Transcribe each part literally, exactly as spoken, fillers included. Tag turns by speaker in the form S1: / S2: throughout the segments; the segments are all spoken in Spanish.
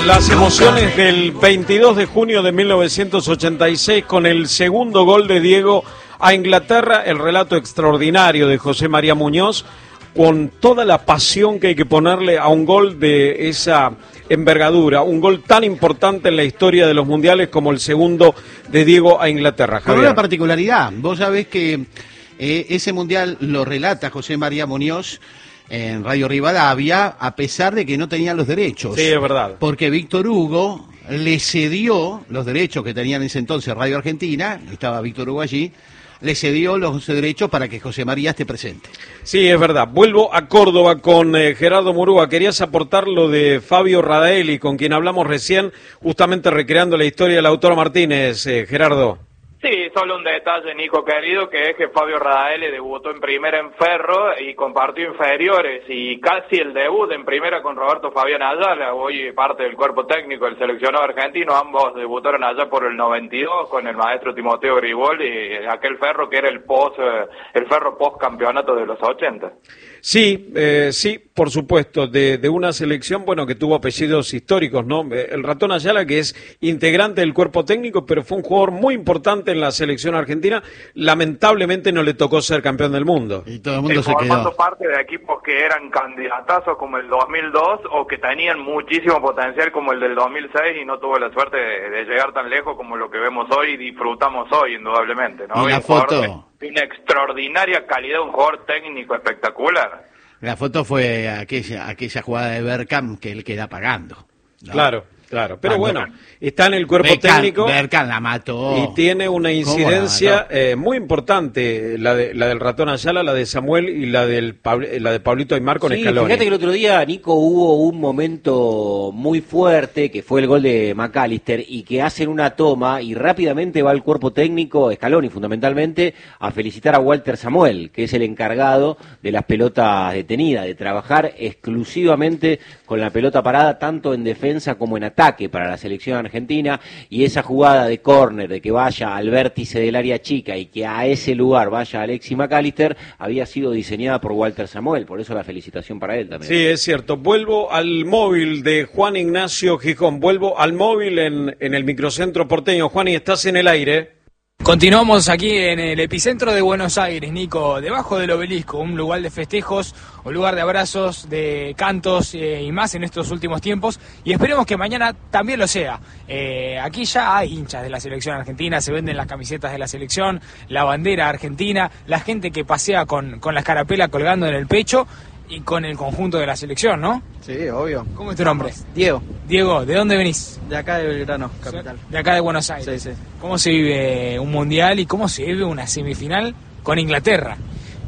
S1: Las emociones del veintidós de junio de mil novecientos ochenta y seis con el segundo gol de Diego a Inglaterra, el relato extraordinario de José María Muñoz, con toda la pasión que hay que ponerle a un gol de esa envergadura, un gol tan importante en la historia de los mundiales como el segundo de Diego a Inglaterra.
S2: Con una particularidad, vos sabés que eh, ese mundial lo relata José María Muñoz en Radio Rivadavia, a pesar de que no tenía los derechos.
S1: Sí, es verdad.
S2: Porque Víctor Hugo le cedió los derechos que tenía en ese entonces Radio Argentina, estaba Víctor Hugo allí, le cedió los derechos para que José María esté presente.
S1: Sí, es verdad. Vuelvo a Córdoba con eh, Gerardo Murúa. Querías aportar lo de Fabio Radaelli, con quien hablamos recién, justamente recreando la historia del autor Martínez, eh, Gerardo.
S3: Sí, solo un detalle, Nico querido, que es que Fabio Radaelli debutó en primera en Ferro y compartió inferiores y casi el debut en primera con Roberto Fabián Ayala, hoy parte del cuerpo técnico del seleccionado argentino. Ambos debutaron allá por el noventa y dos con el maestro Timoteo Gribol y aquel Ferro que era el post, el Ferro post campeonato de los ochenta.
S1: Sí, eh, sí, por supuesto, de, de una selección, bueno, que tuvo apellidos históricos, ¿no? El Ratón Ayala, que es integrante del cuerpo técnico, pero fue un jugador muy importante en la selección argentina, lamentablemente no le tocó ser campeón del mundo.
S2: Y todo el mundo se
S3: formando
S2: quedó.
S3: parte de equipos que eran candidatazos como el dos mil dos o que tenían muchísimo potencial como el del dos mil seis y no tuvo la suerte de, de llegar tan lejos como lo que vemos hoy y disfrutamos hoy, indudablemente, ¿no?
S2: Y la
S3: un jugador
S2: foto...
S3: de una extraordinaria calidad, un jugador técnico espectacular.
S2: La foto fue aquella aquella jugada de Bergkamp que él queda pagando, ¿no?
S1: Claro, claro. Pero
S2: Cuando,
S1: bueno, está en el cuerpo
S2: Bergkamp,
S1: técnico.
S2: Bergkamp la mató.
S1: Y tiene una incidencia eh, muy importante, la de la del Ratón Ayala, la de Samuel y la del Pablo, la de Pablito Aymar con
S4: sí,
S1: Scaloni.
S4: Fíjate que el otro día, Nico, hubo un momento muy fuerte, que fue el gol de McAllister, y que hacen una toma y rápidamente va el cuerpo técnico, Scaloni fundamentalmente, a felicitar a Walter Samuel, que es el encargado de las pelotas detenidas, de trabajar exclusivamente con la pelota parada, tanto en defensa como en ataque para la selección argentina, y esa jugada de córner, de que vaya al vértice del área chica y que a ese lugar vaya Alexis McAllister, había sido diseñada por Walter Samuel, por eso la felicitación para él también.
S1: Sí, es cierto. Vuelvo al móvil de Juan Ignacio Gijón, vuelvo al móvil en, en el microcentro porteño. Juan, y estás en el aire.
S5: Continuamos aquí en el epicentro de Buenos Aires, Nico, debajo del obelisco, un lugar de festejos, un lugar de abrazos, de cantos eh, y más en estos últimos tiempos, y esperemos que mañana también lo sea. Eh, aquí ya hay hinchas de la selección argentina, se venden las camisetas de la selección, la bandera argentina, la gente que pasea con, con la escarapela colgando en el pecho y con el conjunto de la selección, ¿no?
S6: Sí, obvio.
S5: ¿Cómo es tu nombre?
S6: Diego.
S5: Diego, ¿de dónde venís?
S6: De acá de Belgrano, capital.
S5: De acá de Buenos Aires.
S6: Sí, sí.
S5: ¿Cómo se vive un mundial y cómo se vive una semifinal con Inglaterra?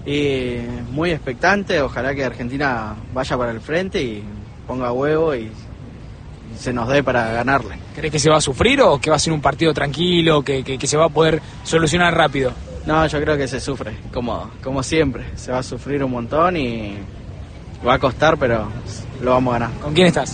S6: Y muy expectante, ojalá que Argentina vaya para el frente y ponga huevo y, y se nos dé para ganarle.
S5: ¿Crees que se va a sufrir o que va a ser un partido tranquilo, que, que, que se va a poder solucionar rápido?
S6: No, yo creo que se sufre, como, como siempre. Se va a sufrir un montón y va a costar, pero lo vamos a ganar.
S5: ¿Con quién estás?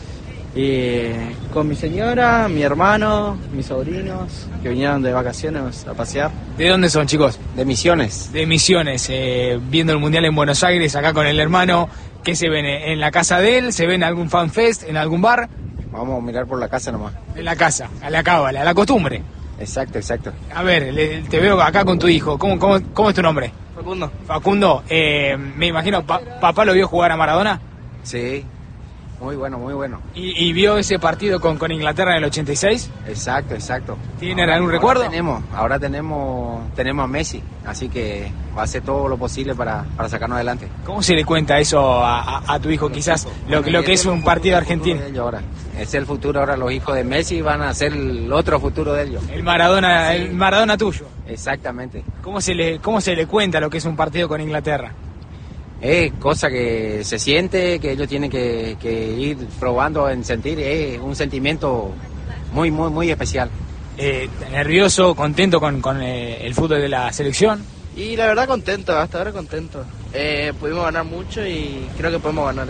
S6: Y con mi señora, mi hermano, mis sobrinos, que vinieron de vacaciones a pasear.
S5: ¿De dónde son, chicos?
S6: De Misiones.
S5: De Misiones, eh, viendo el Mundial en Buenos Aires, acá con el hermano. ¿Qué se ven? ¿En la casa de él? ¿Se ven en algún fanfest? ¿En algún bar?
S6: Vamos a mirar por la casa nomás.
S5: En la casa, a la cábala, a la costumbre.
S6: Exacto, exacto.
S5: A ver, le, te veo acá con tu hijo. ¿Cómo, cómo, cómo es tu nombre?
S6: Facundo.
S5: Facundo, eh, me imagino, pa, ¿papá lo vio jugar a Maradona?
S6: Sí, muy bueno, muy bueno.
S5: ¿Y, y vio ese partido con, con Inglaterra en el ochenta y seis?
S6: Exacto, exacto.
S5: ¿Tiene algún recuerdo?
S6: Ahora tenemos, ahora tenemos, tenemos a Messi, así que va a hacer todo lo posible para, para sacarnos adelante.
S5: ¿Cómo se le cuenta eso a, a, a tu hijo, quizás, lo, lo que es un partido argentino?
S6: Ahora. Es el futuro, ahora los hijos de Messi van a ser el otro futuro de ellos.
S5: El Maradona, sí. El Maradona tuyo.
S6: Exactamente.
S5: ¿Cómo se le, cómo se le cuenta lo que es un partido con Inglaterra?
S6: Es cosa que se siente, que ellos tienen que, que ir probando en sentir, es un sentimiento muy, muy, muy especial.
S5: Eh, ¿Nervioso, contento con, con eh, el fútbol de la selección?
S6: Y la verdad contento, hasta ahora contento. Eh, pudimos ganar mucho y creo que podemos ganar esta.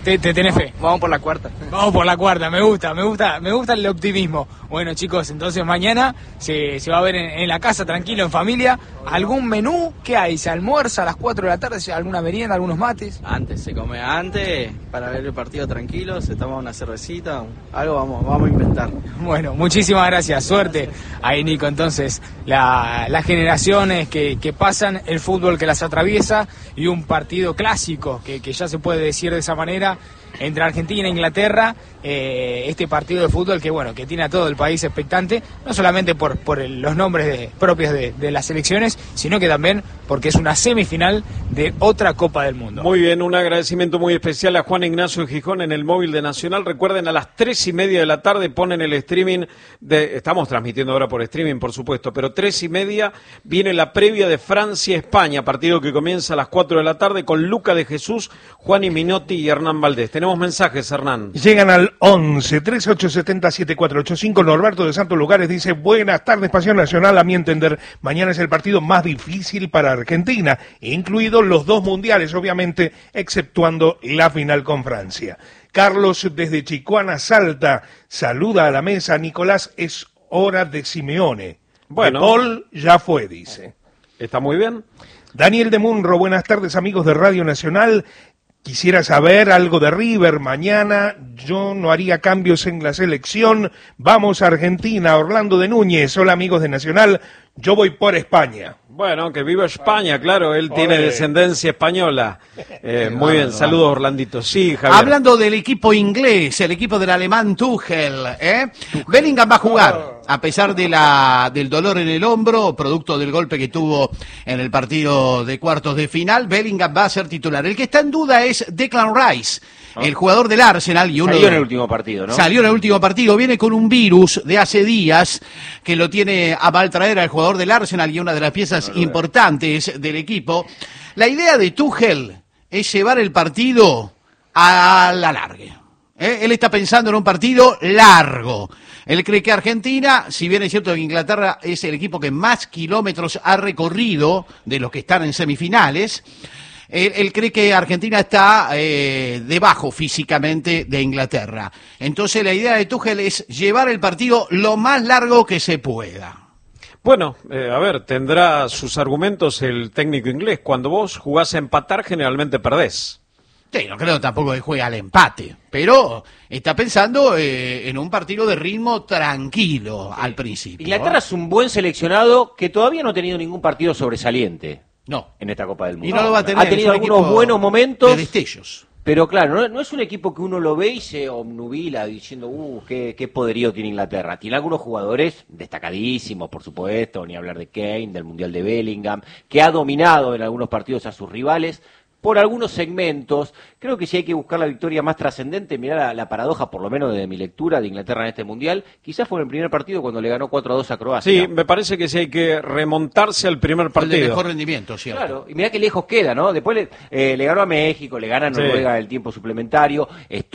S5: te, te tenés fe.
S6: Vamos por la cuarta.
S5: Vamos por la cuarta, me gusta, me gusta, me gusta el optimismo. Bueno, chicos, entonces mañana se, se va a ver en, en la casa, tranquilo, en familia. ¿Algún menú? ¿Qué hay? ¿Se almuerza a las cuatro de la tarde? ¿Alguna merienda, algunos mates?
S7: Antes, se come antes, para ver el partido tranquilo, se toma una cervecita, algo vamos, vamos a inventar.
S5: Bueno, muchísimas gracias, suerte. Ahí, Nico, entonces, la, las generaciones que, que pasan, el fútbol que las atraviesa y un partido clásico, que, que ya se puede decir de esa manera, entre Argentina e Inglaterra, eh, este partido de fútbol que bueno, que tiene a todo el país expectante, no solamente por, por el, los nombres de, propios de, de las selecciones, sino que también porque es una semifinal de otra Copa del Mundo.
S1: Muy bien, un agradecimiento muy especial a Juan Ignacio Gijón en el móvil de Nacional. Recuerden, a las tres y media de la tarde ponen el streaming, de, estamos transmitiendo ahora por streaming, por supuesto, pero tres y media viene la previa de Francia-España, partido que comienza a las cuatro de la tarde con Luca de Jesús, Juan Minotti y Hernán Valdés. Tenemos mensajes, Hernán.
S8: Llegan al once, treinta y ocho setenta, setenta y cuatro ochenta y cinco. Norberto de Santos Lugares dice: buenas tardes, Pasión Nacional. A mi entender, mañana es el partido más difícil para Argentina, incluidos los dos mundiales, obviamente, exceptuando la final con Francia. Carlos desde Chicoana, Salta, saluda a la mesa. Nicolás, es hora de Simeone.
S1: Bueno.
S8: De Paul ya fue, dice.
S1: Está muy bien.
S8: Daniel de Munro, buenas tardes, amigos de Radio Nacional. Quisiera saber algo de River mañana. Yo no haría cambios en la selección. Vamos a Argentina. Orlando de Núñez, hola amigos de Nacional. Yo voy por España.
S1: Bueno, que viva España, claro, él tiene
S8: Olé.
S1: descendencia española. Eh, muy bien, saludos Orlandito. Sí, Javier.
S2: Hablando del equipo inglés, el equipo del alemán Tuchel, ¿eh? Bellingham va a jugar, a pesar de la del dolor en el hombro, producto del golpe que tuvo en el partido de cuartos de final. Bellingham va a ser titular. El que está en duda es Declan Rice, el jugador del Arsenal. Y uno
S4: Salió
S2: de...
S4: en el último partido, ¿no?
S2: Salió en el último partido, viene con un virus de hace días que lo tiene a mal traer al jugador del Arsenal y una de las piezas importantes del equipo. La idea de Tuchel es llevar el partido a la larga. ¿Eh? Él está pensando en un partido largo. Él cree que Argentina, si bien es cierto que Inglaterra es el equipo que más kilómetros ha recorrido de los que están en semifinales, Él, él cree que Argentina está eh, debajo físicamente de Inglaterra. Entonces la idea de Tuchel es llevar el partido lo más largo que se pueda.
S1: Bueno, eh, a ver, tendrá sus argumentos el técnico inglés. Cuando vos jugás a empatar, generalmente perdés.
S2: Sí, no creo tampoco que juegue al empate, pero está pensando eh, en un partido de ritmo tranquilo al principio.
S4: Inglaterra es un buen seleccionado que todavía no ha tenido ningún partido sobresaliente.
S2: No.
S4: En esta Copa del Mundo.
S2: Y no lo va a tener.
S4: Ha tenido
S2: es un
S4: algunos
S2: equipo
S4: buenos momentos.
S2: de destellos.
S4: Pero claro, no, no es un equipo que uno lo ve y se obnubila diciendo, uh, qué, qué poderío tiene Inglaterra. Tiene algunos jugadores destacadísimos, por supuesto, ni hablar de Kane, del Mundial de Bellingham, que ha dominado en algunos partidos a sus rivales. Por algunos segmentos, creo que si hay que buscar la victoria más trascendente, mirá la, la paradoja, por lo menos desde mi lectura, de Inglaterra en este Mundial, quizás fue en el primer partido cuando le ganó cuatro a dos a Croacia.
S1: Sí, me parece que sí hay que remontarse al primer partido.
S2: El de mejor rendimiento, ¿cierto?
S4: Claro, y mirá qué lejos queda, ¿no? Después le, eh, le ganó a México, le gana a Noruega sí. el tiempo suplementario.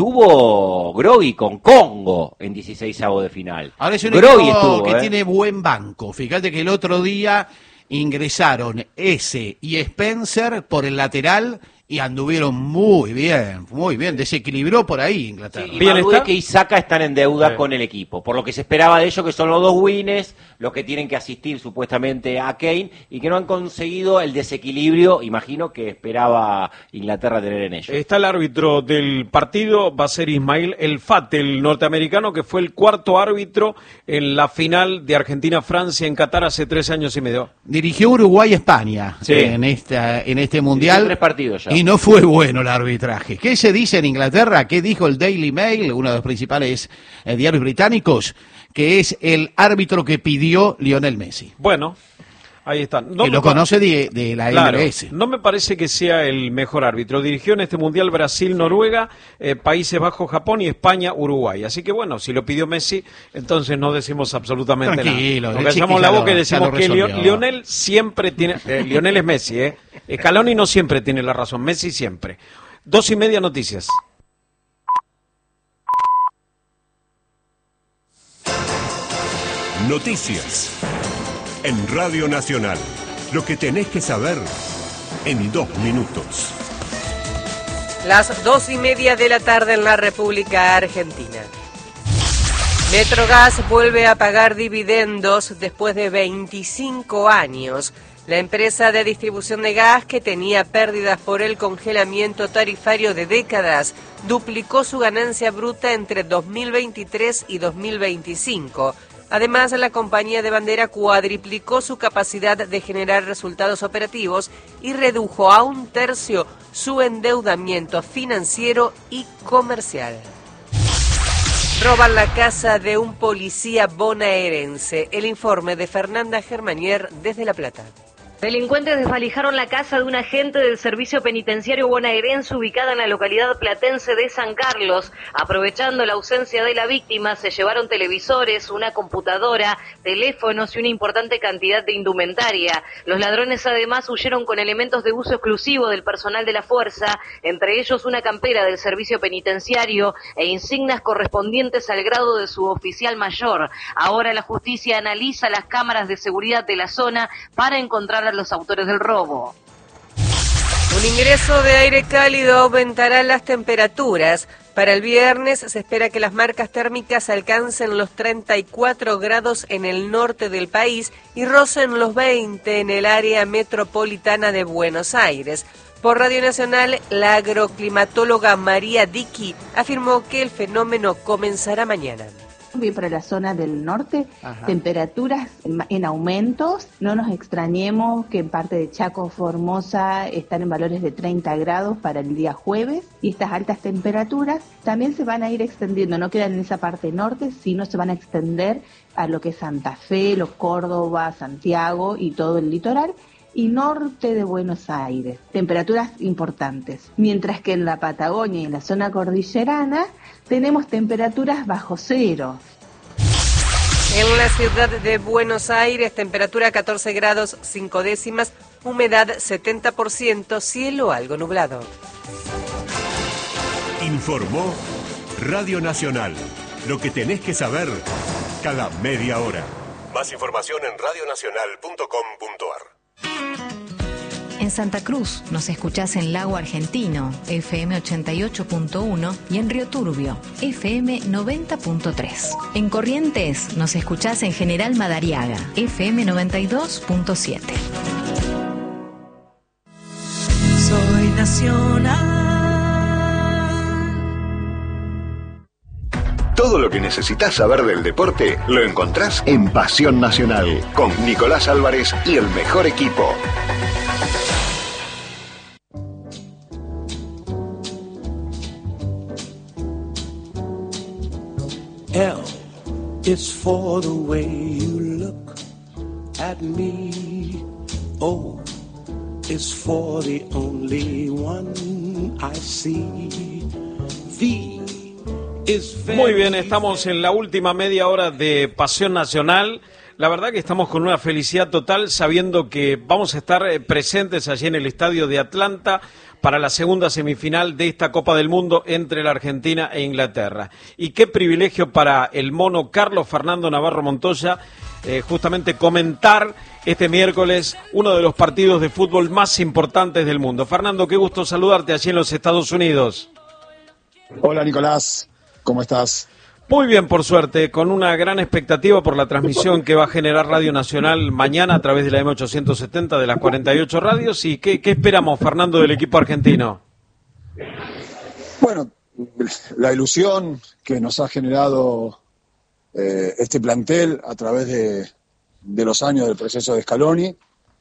S4: Estuvo Grogui con Congo en dieciseisavo de final.
S2: Ahora es un
S4: Grogui
S2: equipo
S4: estuvo,
S2: que
S4: ¿eh?
S2: tiene buen banco. Fíjate que el otro día ingresaron ese y Spencer por el lateral y anduvieron muy bien, muy bien. Desequilibró por ahí Inglaterra.
S4: Sí, y Madueke y Saka están en deuda sí. con el equipo, por lo que se esperaba de ellos, que son los dos winners, los que tienen que asistir supuestamente a Kane, y que no han conseguido el desequilibrio, imagino, que esperaba Inglaterra tener en ellos.
S1: Está el árbitro del partido, va a ser Ismail El Fat, el norteamericano, que fue el cuarto árbitro en la final de Argentina-Francia en Qatar hace tres años y medio.
S2: Dirigió Uruguay-España
S1: sí.
S2: en, esta, en este mundial.
S4: Tres partidos ya.
S2: Y no fue bueno el arbitraje. ¿Qué se dice en Inglaterra? ¿Qué dijo el Daily Mail, uno de los principales eh, diarios británicos? Que es el árbitro que pidió Lionel Messi.
S1: Bueno, ahí está. No
S2: que lo conoce de, de la
S1: claro,
S2: M L S.
S1: No me parece que sea el mejor árbitro. Dirigió en este Mundial Brasil, Noruega, eh, Países Bajos, Japón y España, Uruguay. Así que bueno, si lo pidió Messi, entonces no decimos absolutamente
S2: Tranquilo,
S1: nada. Nos callamos la boca lo, y decimos que Lionel siempre tiene... Eh, Lionel es Messi, ¿eh? Scaloni no siempre tiene la razón, Messi siempre. Dos y media noticias.
S9: Noticias. En Radio Nacional. Lo que tenés que saber en dos minutos.
S10: Las dos y media de la tarde en la República Argentina. Metrogas vuelve a pagar dividendos después de veinticinco años. La empresa de distribución de gas, que tenía pérdidas por el congelamiento tarifario de décadas, duplicó su ganancia bruta entre dos mil veintitrés y dos mil veinticinco. Además, la compañía de bandera cuadriplicó su capacidad de generar resultados operativos y redujo a un tercio su endeudamiento financiero y comercial. Roban la casa de un policía bonaerense. El informe de Fernanda Germanier desde La Plata.
S11: Delincuentes desvalijaron la casa de un agente del servicio penitenciario bonaerense ubicada en la localidad platense de San Carlos. Aprovechando la ausencia de la víctima, se llevaron televisores, una computadora, teléfonos y una importante cantidad de indumentaria. Los ladrones además huyeron con elementos de uso exclusivo del personal de la fuerza, entre ellos una campera del servicio penitenciario e insignias correspondientes al grado de su oficial mayor. Ahora la justicia analiza las cámaras de seguridad de la zona para encontrar a los autores del robo.
S10: Un ingreso de aire cálido aumentará las temperaturas. Para el viernes se espera que las marcas térmicas alcancen los treinta y cuatro grados en el norte del país y rocen los veinte en el área metropolitana de Buenos Aires. Por Radio Nacional, la agroclimatóloga María Diqui afirmó que el fenómeno comenzará mañana.
S12: Bien, para la zona del norte, ajá, temperaturas en aumentos. No nos extrañemos que en parte de Chaco, Formosa están en valores de treinta grados para el día jueves, y estas altas temperaturas también se van a ir extendiendo, no quedan en esa parte norte, sino se van a extender a lo que es Santa Fe, lo Córdoba, Santiago y todo el litoral y norte de Buenos Aires. Temperaturas importantes. Mientras que en la Patagonia y en la zona cordillerana tenemos temperaturas bajo cero.
S10: En la ciudad de Buenos Aires, temperatura catorce grados cinco décimas, humedad setenta por ciento, cielo algo nublado.
S9: Informó Radio Nacional. Lo que tenés que saber cada media hora. Más información en radio nacional punto com punto ar.
S13: En Santa Cruz nos escuchás en Lago Argentino, F M ochenta y ocho punto uno, y en Río Turbio, F M noventa punto tres. En Corrientes nos escuchás en General Madariaga, F M noventa y dos punto siete.
S14: Soy nacional.
S15: Todo lo que necesitas saber del deporte lo encontrás en Pasión Nacional, con Nicolás Álvarez y el mejor equipo.
S14: L is for the way you look at me. O is for the only one I see. V is very...
S1: Muy bien, estamos en la última media hora de Pasión Nacional. La verdad que estamos con una felicidad total sabiendo que vamos a estar presentes allí en el estadio de Atlanta para la segunda semifinal de esta Copa del Mundo entre la Argentina e Inglaterra. Y qué privilegio para el mono Carlos Fernando Navarro Montoya eh, justamente comentar este miércoles uno de los partidos de fútbol más importantes del mundo. Fernando, qué gusto saludarte allí en los Estados Unidos.
S16: Hola Nicolás, ¿cómo estás?
S1: Muy bien, por suerte, con una gran expectativa por la transmisión que va a generar Radio Nacional mañana a través de la M ochocientos setenta de las cuarenta y ocho radios. ¿Y qué, qué esperamos, Fernando, del equipo argentino?
S16: Bueno, la ilusión que nos ha generado eh, este plantel a través de, de los años del proceso de Scaloni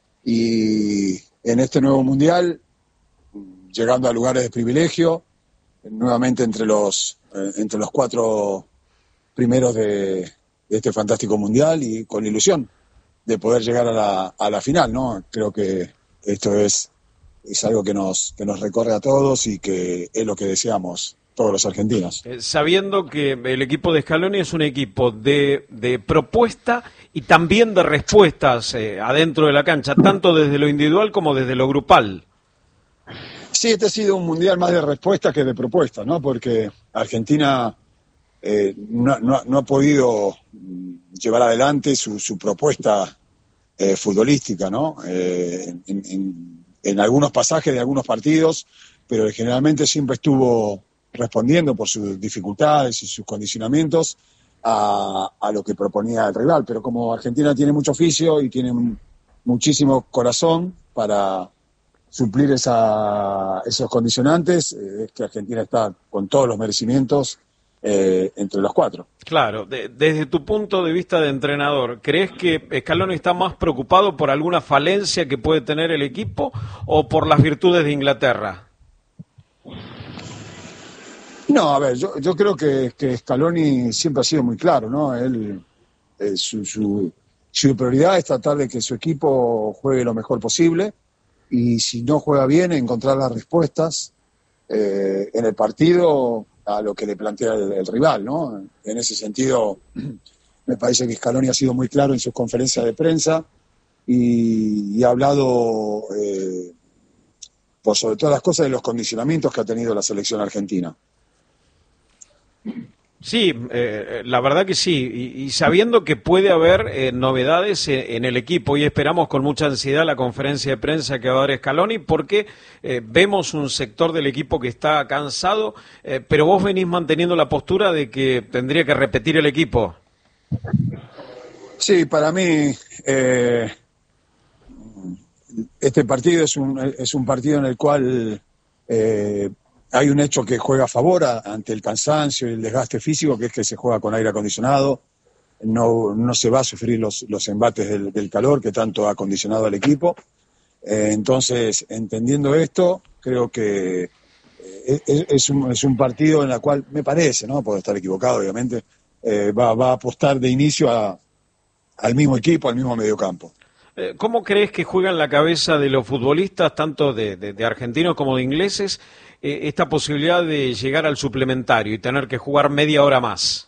S16: y en este nuevo Mundial, llegando a lugares de privilegio, nuevamente entre los, eh, entre los cuatro primeros de, de este fantástico mundial y con la ilusión de poder llegar a la, a la final, ¿no? Creo que esto es, es algo que nos, que nos recorre a todos y que es lo que deseamos todos los argentinos.
S1: Eh, sabiendo que el equipo de Scaloni es un equipo de, de propuesta y también de respuestas eh, adentro de la cancha, tanto desde lo individual como desde lo grupal.
S16: Sí, este ha sido un mundial más de respuesta que de propuesta, ¿no? Porque Argentina eh, no, no, no ha podido llevar adelante su, su propuesta eh, futbolística, ¿no? Eh, en, en, en algunos pasajes de algunos partidos, pero generalmente siempre estuvo respondiendo por sus dificultades y sus condicionamientos a, a lo que proponía el rival. Pero como Argentina tiene mucho oficio y tiene muchísimo corazón para suplir esa, esos condicionantes, eh, es que Argentina está con todos los merecimientos eh, entre los cuatro.
S1: Claro, de, desde tu punto de vista de entrenador, ¿crees que Scaloni está más preocupado por alguna falencia que puede tener el equipo o por las virtudes de Inglaterra?
S16: No, a ver, yo, yo creo que, que Scaloni siempre ha sido muy claro, ¿no? Él, eh, su, su, su prioridad es tratar de que su equipo juegue lo mejor posible y si no juega bien, encontrar las respuestas eh, en el partido a lo que le plantea el, el rival, ¿no? En ese sentido, me parece que Scaloni ha sido muy claro en sus conferencias de prensa y, y ha hablado, eh, por sobre todas las cosas, de los condicionamientos que ha tenido la selección argentina.
S1: Sí, eh, la verdad que sí, y, y sabiendo que puede haber eh, novedades en, en el equipo, y esperamos con mucha ansiedad la conferencia de prensa que va a dar Scaloni, porque eh, vemos un sector del equipo que está cansado, eh, pero vos venís manteniendo la postura de que tendría que repetir el equipo.
S16: Sí, para mí eh, este partido es un, es un partido en el cual eh, hay un hecho que juega a favor a, ante el cansancio y el desgaste físico, que es que se juega con aire acondicionado. No, no se va a sufrir los, los embates del, del calor que tanto ha acondicionado al equipo. Eh, entonces, entendiendo esto, creo que eh, es, es, un, es un partido en el cual, me parece, ¿no? Puedo estar equivocado, obviamente, eh, va, va a apostar de inicio a, al mismo equipo, al mismo mediocampo.
S1: ¿Cómo crees que juega en la cabeza de los futbolistas, tanto de, de, de argentinos como de ingleses, eh, esta posibilidad de llegar al suplementario y tener que jugar media hora más?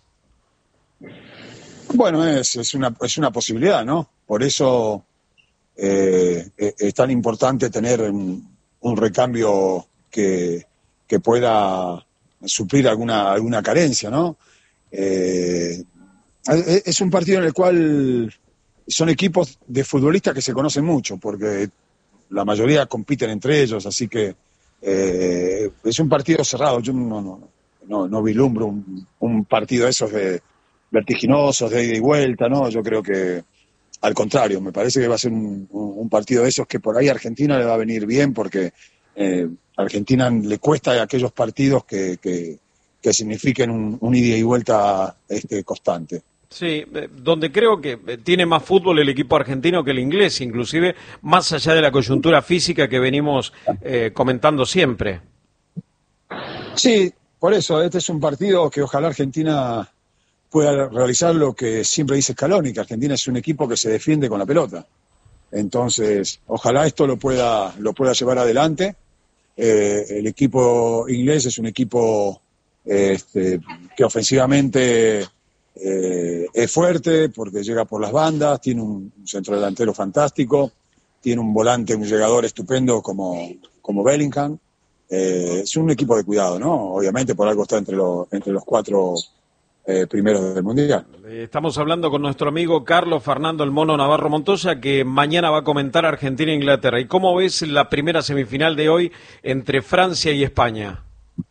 S16: Bueno, es, es, una, es una posibilidad, ¿no? Por eso eh, es tan importante tener un, un recambio que, que pueda suplir alguna, alguna carencia, ¿no? Eh, es un partido en el cual son equipos de futbolistas que se conocen mucho, porque la mayoría compiten entre ellos, así que eh, es un partido cerrado. Yo no, no, no, no vislumbro un, un partido de esos de vertiginosos, de ida y vuelta, ¿no? Yo creo que, al contrario, me parece que va a ser un, un partido de esos que por ahí a Argentina le va a venir bien, porque eh, a Argentina le cuesta aquellos partidos que, que, que signifiquen un, un ida y vuelta este, constante.
S1: Sí, donde creo que tiene más fútbol el equipo argentino que el inglés, inclusive más allá de la coyuntura física que venimos eh, comentando siempre.
S16: Sí, por eso, este es un partido que ojalá Argentina pueda realizar lo que siempre dice Scaloni, que Argentina es un equipo que se defiende con la pelota. Entonces, ojalá esto lo pueda, lo pueda llevar adelante. Eh, el equipo inglés es un equipo este, que ofensivamente Eh, es fuerte porque llega por las bandas, tiene un centro delantero fantástico, tiene un volante, un llegador estupendo como, como Bellingham. Eh, es un equipo de cuidado, ¿no? Obviamente por algo está entre, lo, entre los cuatro eh, primeros del Mundial.
S1: Estamos hablando con nuestro amigo Carlos Fernando El Mono Navarro Montoya, que mañana va a comentar Argentina e Inglaterra. ¿Y cómo ves la primera semifinal de hoy entre Francia y España?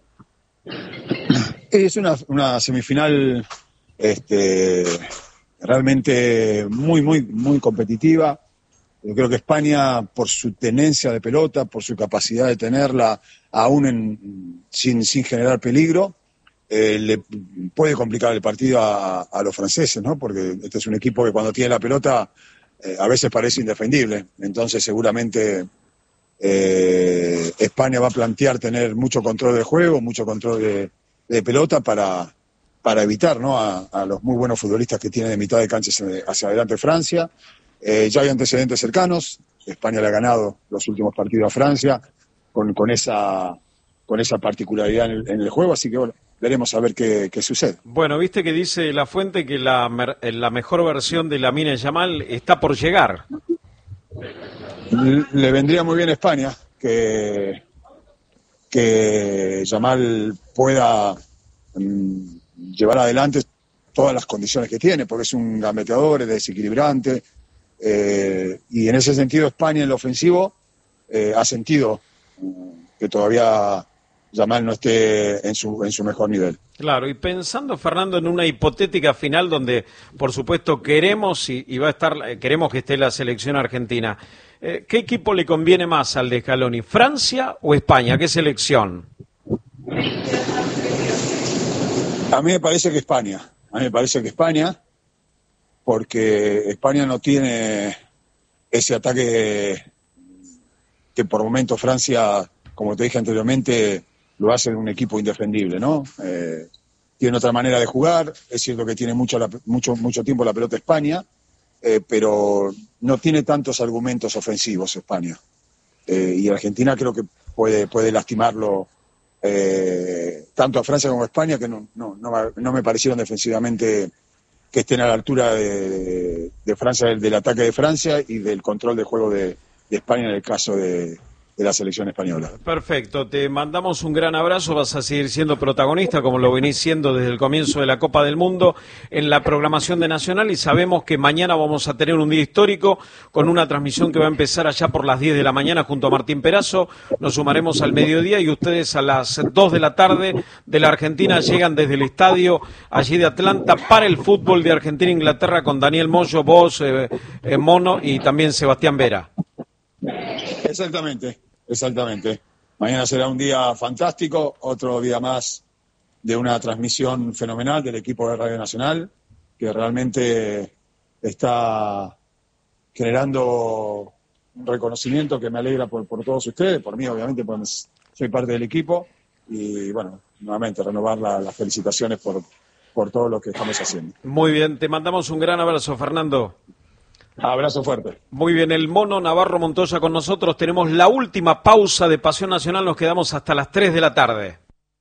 S16: Es una, una semifinal Este, realmente muy, muy, muy competitiva. Yo creo que España, por su tenencia de pelota, por su capacidad de tenerla aún en, sin, sin generar peligro, eh, le puede complicar el partido a, a los franceses, ¿no? Porque este es un equipo que cuando tiene la pelota eh, a veces parece indefendible. Entonces seguramente eh, España va a plantear tener mucho control del juego, mucho control de, de pelota para para evitar, ¿no?, a, a los muy buenos futbolistas que tiene de mitad de cancha hacia adelante Francia. Eh, ya hay antecedentes cercanos. España le ha ganado los últimos partidos a Francia con, con, esa, con esa particularidad en el, en el juego, así que bueno, veremos a ver qué, qué sucede.
S1: Bueno, viste que dice La Fuente que la, la mejor versión de Lamine Yamal está por llegar.
S16: Le, le vendría muy bien a España que, que Yamal pueda um, llevar adelante todas las condiciones que tiene, porque es un gambeteador, es desequilibrante, eh, y en ese sentido España en lo ofensivo eh, ha sentido que todavía Yamal no esté en su, en su mejor nivel.
S1: Claro, y pensando, Fernando, en una hipotética final donde, por supuesto, queremos y, y va a estar, queremos que esté la selección argentina, eh, ¿qué equipo le conviene más al de Scaloni, Francia o España? ¿Qué selección?
S16: A mí me parece que España, a mí me parece que España, porque España no tiene ese ataque que por momentos Francia, como te dije anteriormente, lo hace en un equipo indefendible, ¿no? Eh, tiene otra manera de jugar, es cierto que tiene mucho, la, mucho, mucho tiempo la pelota España, eh, pero no tiene tantos argumentos ofensivos España. Eh, y Argentina creo que puede, puede lastimarlo eh, tanto a Francia como a España, que no, no, no, no me parecieron defensivamente que estén a la altura de, de, de Francia, del, del ataque de Francia y del control de juego de, de España en el caso de, de la selección española.
S1: Perfecto, te mandamos un gran abrazo, vas a seguir siendo protagonista como lo venís siendo desde el comienzo de la Copa del Mundo en la programación de Nacional, y sabemos que mañana vamos a tener un día histórico con una transmisión que va a empezar allá por las diez de la mañana junto a Martín Perazo. Nos sumaremos al mediodía y ustedes a las dos de la tarde de la Argentina llegan desde el estadio allí de Atlanta para el fútbol de Argentina-Inglaterra con Daniel Moyo, vos, eh, eh, Mono y también Sebastián Vera.
S16: Exactamente, exactamente. Mañana será un día fantástico, otro día más de una transmisión fenomenal del equipo de Radio Nacional, que realmente está generando un reconocimiento que me alegra por, por todos ustedes, por mí obviamente, porque soy parte del equipo, y bueno, nuevamente renovar la, las felicitaciones por, por todo lo que estamos haciendo.
S1: Muy bien, te mandamos un gran abrazo, Fernando.
S16: Abrazo fuerte.
S1: Muy bien, el Mono Navarro Montoya con nosotros. Tenemos la última pausa de Pasión Nacional, nos quedamos hasta las tres de la tarde.